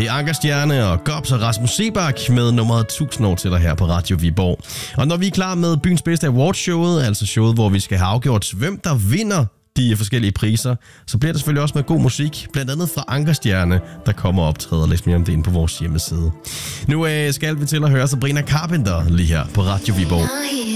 Det er Anker Stjerne og Gobs og Rasmus Sebak med nummeret 1000 år til dig her på Radio Viborg. Og når vi er klar med byens bedste awardshowet, altså showet, hvor vi skal have afgjort, hvem der vinder de forskellige priser, så bliver det selvfølgelig også med god musik, blandt andet fra Anker Stjerne, der kommer og optræder lidt mere om det inde på vores hjemmeside. Nu skal vi til at høre Sabrina Carpenter lige her på Radio Viborg.